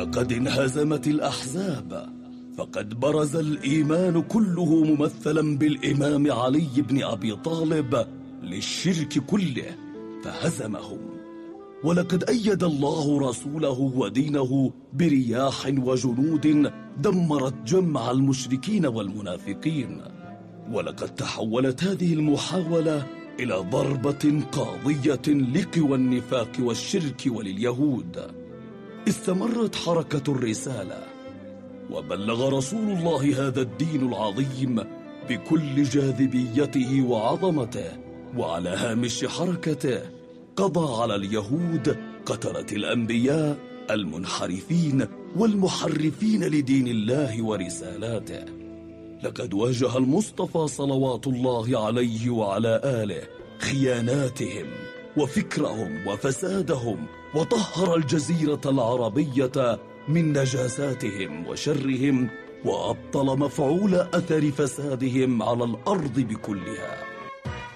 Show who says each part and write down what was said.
Speaker 1: ولقد انهزمت الأحزاب، فقد برز الإيمان كله ممثلا بالإمام علي بن أبي طالب للشرك كله فهزمهم. ولقد أيد الله رسوله ودينه برياح وجنود دمرت جمع المشركين والمنافقين. ولقد تحولت هذه المحاولة إلى ضربة قاضية لقوى النفاق والشرك ولليهود. استمرت حركة الرسالة، وبلغ رسول الله هذا الدين العظيم بكل جاذبيته وعظمته. وعلى هامش حركته قضى على اليهود قتلة الأنبياء المنحرفين والمحرفين لدين الله ورسالاته. لقد واجه المصطفى صلوات الله عليه وعلى آله خياناتهم وفكرهم وفسادهم، وطهر الجزيرة العربية من نجاساتهم وشرهم، وأبطل مفعول أثر فسادهم على الأرض بكلها.